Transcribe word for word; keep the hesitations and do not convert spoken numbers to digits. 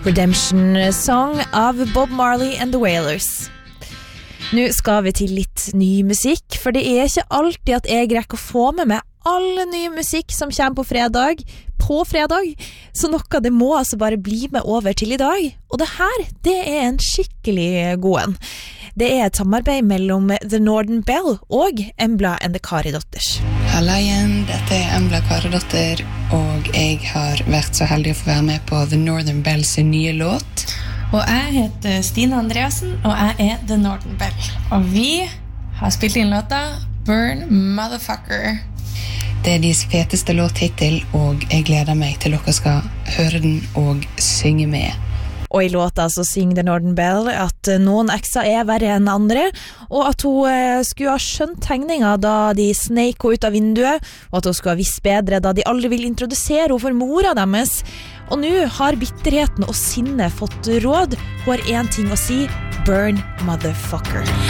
Redemption Song av Bob Marley and the Wailers. Nå skal vi til litt ny musikk, for det er ikke alltid at jeg rekker å få med meg all ny musikk som kommer på fredag, på fredag, så noe det må altså bare bli med over til i dag. Og det her, det er en skikkelig god en. Det er et samarbeid mellom The Northern Bell og Embla and the Karidotters. Halla igjen, dette er Embla Karidotter, og jeg har vært så heldig å få være med på The Northern Bells nye låt. Og jeg heter Stine Andreasen, og jeg er The Northern Bell. Og vi har spilt inn låta Burn Motherfucker. Det er deres feteste låt hittil, og jeg gleder meg til dere skal høre den og synge med. Og i låta så synger The Northern Bell at noen ekser er verre enn andre, og at hun skulle ha skjønt tegninga da de sneik henne ut av vinduet, og at hun skulle ha visst bedre da de aldri vil introdusere henne for mora deres. Og nå har bitterheten og sinnet fått råd. Hun har en ting å si: Burn motherfucker.